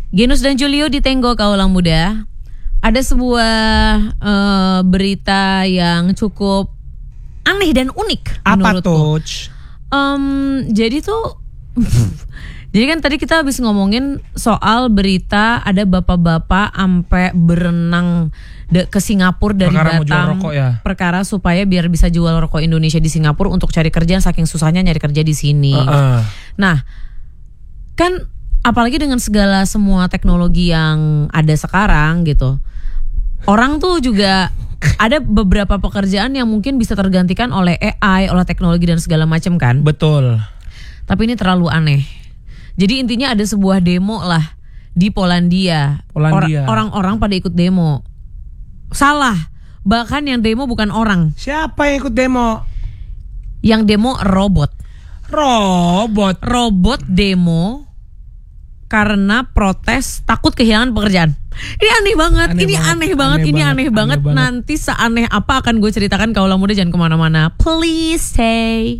Genus dan Julio di Tenggo Kaula Muda. Ada sebuah berita yang cukup aneh dan unik. Apa tuh? Jadi tuh jadi kan tadi kita habis ngomongin soal berita ada bapak-bapak sampai berenang ke Singapura dari perkara Batam, rokok, ya? Perkara supaya biar bisa jual rokok Indonesia di Singapura untuk cari kerja, saking susahnya nyari kerja di sini. Nah, kan apalagi dengan segala semua teknologi yang ada sekarang gitu, orang tuh juga ada beberapa pekerjaan yang mungkin bisa tergantikan oleh AI, oleh teknologi dan segala macam kan. Betul. Tapi ini terlalu aneh. Jadi intinya ada sebuah demo lah di Polandia. Orang-orang pada ikut demo. Salah. Bahkan yang demo bukan orang. Siapa yang ikut demo? Yang demo robot. Robot demo karena protes takut kehilangan pekerjaan. Ini aneh banget. Ini aneh banget. Nanti seaneh apa akan gue ceritakan. Kaula Muda jangan kemana-mana. Please stay.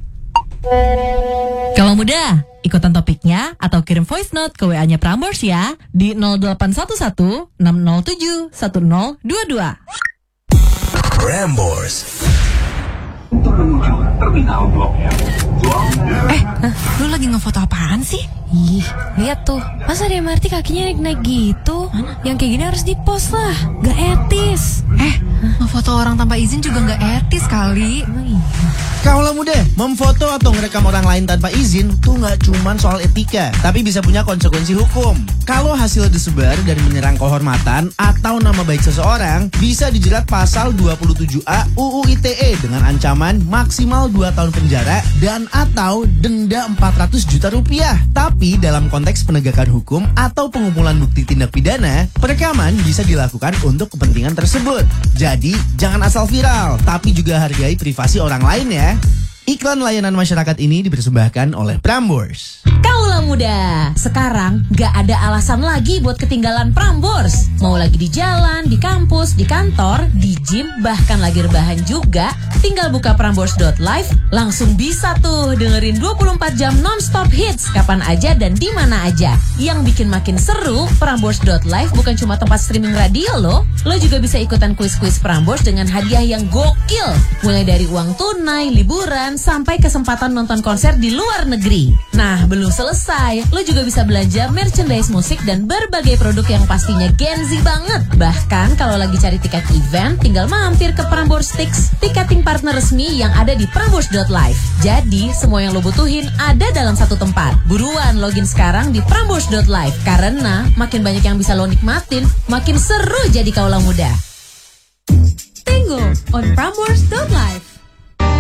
Kaula Muda, ikutan topiknya atau kirim voice note ke WA-nya Prambors ya di 0811 607 1022. Prambors. Untuk menuju terminal Blok M. Lu lagi ngefoto apaan sih? Ih, lihat tuh. Masa di MRT kakinya naik-naik gitu? Mana? Yang kayak gini harus di-post lah. Gak etis. Ngefoto orang tanpa izin juga gak etis kali. Kaula Muda, memfoto atau ngerekam orang lain tanpa izin tuh gak cuman soal etika, tapi bisa punya konsekuensi hukum. Kalau hasil disebar dan menyerang kehormatan atau nama baik seseorang, bisa dijerat pasal 27A UU ITE dengan ancaman maksimal 2 tahun penjara dan atau denda 400 juta rupiah. Tapi dalam konteks penegakan hukum atau pengumpulan bukti tindak pidana, perekaman bisa dilakukan untuk kepentingan tersebut. Jadi, jangan asal viral, tapi juga hargai privasi orang lain ya. Iklan layanan masyarakat ini dipersembahkan oleh Prambors. Kaula Muda, sekarang gak ada alasan lagi buat ketinggalan Prambors. Mau lagi di jalan, di kampus, di kantor, di gym, bahkan lagi rebahan juga, tinggal buka prambors.live, langsung bisa tuh dengerin 24 jam non-stop hits kapan aja dan di mana aja. Yang bikin makin seru, prambors.live bukan cuma tempat streaming radio loh. Lo juga bisa ikutan kuis-kuis Prambors dengan hadiah yang gokil. Mulai dari uang tunai, liburan, sampai kesempatan nonton konser di luar negeri. Nah, belum selesai. Lo juga bisa belanja merchandise musik dan berbagai produk yang pastinya Gen Z banget. Bahkan kalau lagi cari tiket event, tinggal mampir ke Prambors Tix, tiketing partner resmi yang ada di prambors.live. Jadi, semua yang lo butuhin ada dalam satu tempat. Buruan login sekarang di prambors.live karena makin banyak yang bisa lo nikmatin, makin seru jadi kaula muda. Tenggo on prambors.live.